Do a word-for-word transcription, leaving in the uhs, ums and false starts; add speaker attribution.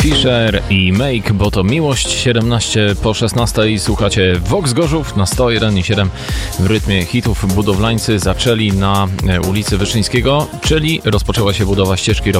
Speaker 1: Fisher i Make, bo to miłość. Siedemnaście po szesnastej. Słuchacie Vox Gorzów na sto jeden i siedem w rytmie hitów. Budowlańcy zaczęli na ulicy Wyszyńskiego, czyli rozpoczęła się budowa ścieżki rowerowej